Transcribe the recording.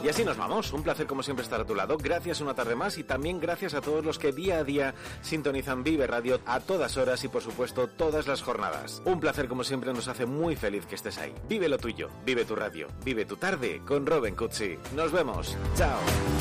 Y así nos vamos. Un placer como siempre estar a tu lado. Gracias una tarde más y también gracias a todos los que día a día sintonizan Vive Radio a todas horas y por supuesto todas las jornadas. Un placer como siempre, nos hace muy feliz que estés ahí. Vive lo tuyo, vive tu radio, vive tu tarde con Robin Cutsi. Nos vemos. Chao.